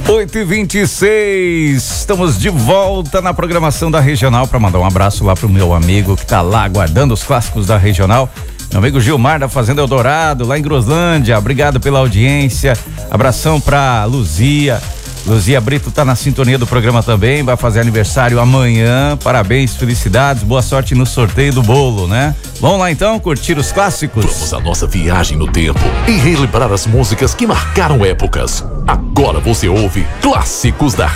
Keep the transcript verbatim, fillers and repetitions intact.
oito e vinte e seis, estamos de volta na programação da Regional para mandar um abraço lá pro meu amigo que tá lá aguardando os clássicos da Regional. Meu amigo Gilmar da Fazenda Eldorado, lá em Groslândia. Obrigado pela audiência. Abração pra Luzia. Luzia Brito tá na sintonia do programa também, vai fazer aniversário amanhã. Parabéns, felicidades, boa sorte no sorteio do bolo, né? Vamos lá então, curtir os clássicos. Vamos a nossa viagem no tempo e relembrar as músicas que marcaram épocas. Agora você ouve Clássicos da